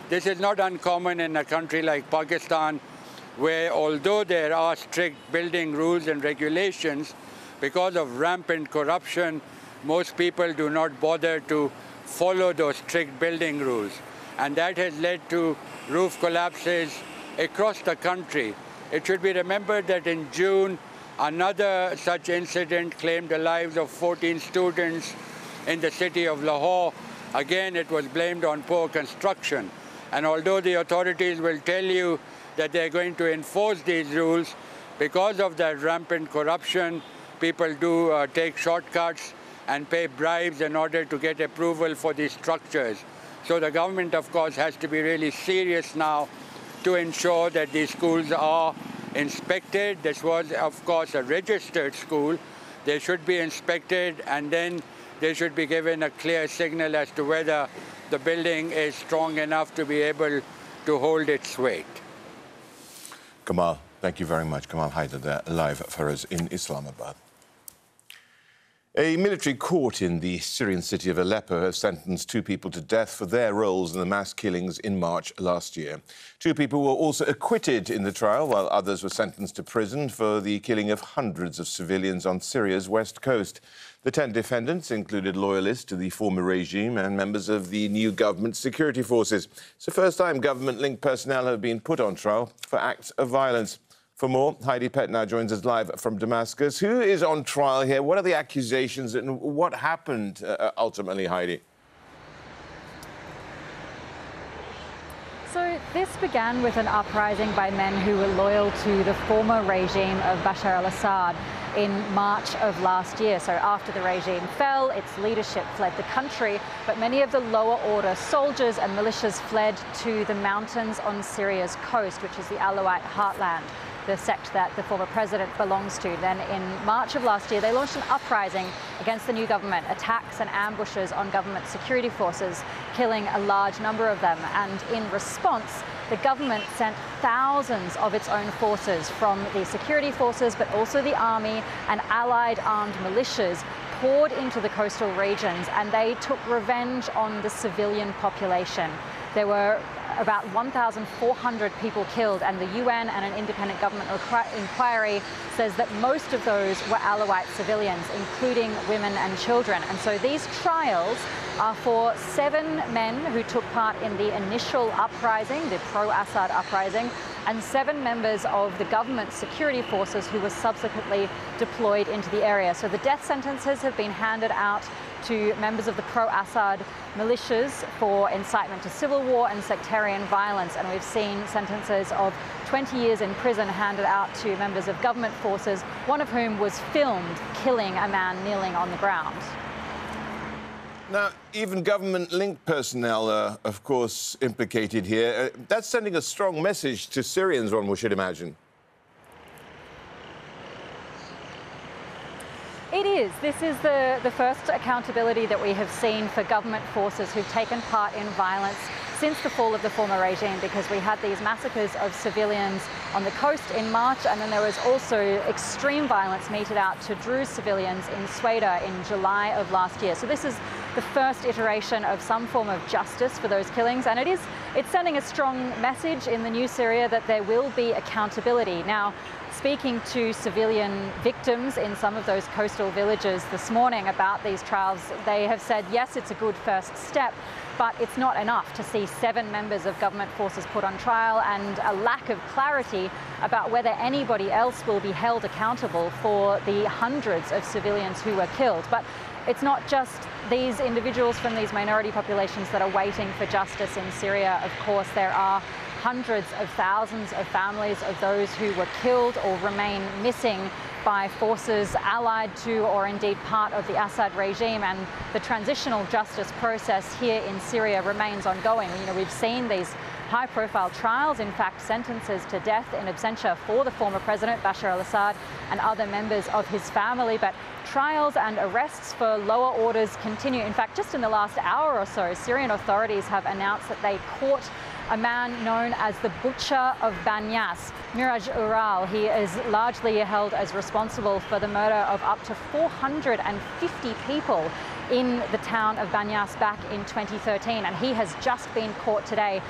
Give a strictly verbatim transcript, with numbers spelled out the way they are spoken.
This is not uncommon in a country like Pakistan, where although there are strict building rules and regulations, because of rampant corruption, most people do not bother to follow those strict building rules. And that has led to roof collapses across the country. It should be remembered that in June, another such incident claimed the lives of fourteen students in the city of Lahore. Again, it was blamed on poor construction. And although the authorities will tell you that they're going to enforce these rules, because of that rampant corruption, people do uh, take shortcuts and pay bribes in order to get approval for these structures. So the government, of course, has to be really serious now to ensure that these schools are inspected. This was, of course, a registered school. They should be inspected, and then they should be given a clear signal as to whether the building is strong enough to be able to hold its weight. Kamal, thank you very much. Kamal Haider there, live for us in Islamabad. A military court in the Syrian city of Aleppo has sentenced two people to death for their roles in the mass killings in March last year. Two people were also acquitted in the trial, while others were sentenced to prison for the killing of hundreds of civilians on Syria's west coast. The ten defendants included loyalists to the former regime and members of the new government security forces. It's the first time government-linked personnel have been put on trial for acts of violence. For more, Heidi Pett now joins us live from Damascus. Who is on trial here? What are the accusations and what happened uh, ultimately, Heidi? So this began with an uprising by men who were loyal to the former regime of Bashar al-Assad in March of last year. So after the regime fell, its leadership fled the country, but many of the lower order soldiers and militias fled to the mountains on Syria's coast, which is the Alawite heartland, the sect that the former president belongs to. Then in March of last year, they launched an uprising against the new government, attacks and ambushes on government security forces, killing a large number of them. And in response, the government sent thousands of its own forces from the security forces, but also the army and allied armed militias poured into the coastal regions, and they took revenge on the civilian population. There were about one thousand four hundred people killed, and the U N and an independent government inquiry says that most of those were Alawite civilians, including women and children. And so these trials are for seven men who took part in the initial uprising, the pro-Assad uprising, and seven members of the government security forces who were subsequently deployed into the area. So the death sentences have been handed out to members of the pro-Assad militias for incitement to civil war and sectarian violence. And we've seen sentences of twenty years in prison handed out to members of government forces, one of whom was filmed killing a man kneeling on the ground. Now, even government-linked personnel are, of course, implicated here. Uh, that's sending a strong message to Syrians, one should imagine. It is. This is the, the first accountability that we have seen for government forces who've taken part in violence since the fall of the former regime, because we had these massacres of civilians on the coast in March, and then there was also extreme violence meted out to Druze civilians in Sweda in July of last year. So this is the first iteration of some form of justice for those killings, and it is it's sending a strong message in the new Syria that there will be accountability. Now, speaking to civilian victims in some of those coastal villages this morning about these trials, they have said, yes, it's a good first step, but it's not enough to see seven members of government forces put on trial and a lack of clarity about whether anybody else will be held accountable for the hundreds of civilians who were killed. But it's not just these individuals from these minority populations that are waiting for justice in Syria. Of course, there are hundreds of thousands of families of those who were killed or remain missing by forces allied to or indeed part of the Assad regime, and the transitional justice process here in Syria remains ongoing. You know, we've seen these high-profile trials, in fact sentences to death in absentia for the former president Bashar al-Assad and other members of his family, but trials and arrests for lower orders continue. In fact, just in the last hour or so, Syrian authorities have announced that they caught a man known as the Butcher of Banyas, Miraj Ural. He is largely held as responsible for the murder of up to four hundred fifty people in the town of Banyas back in twenty thirteen, and he has just been caught today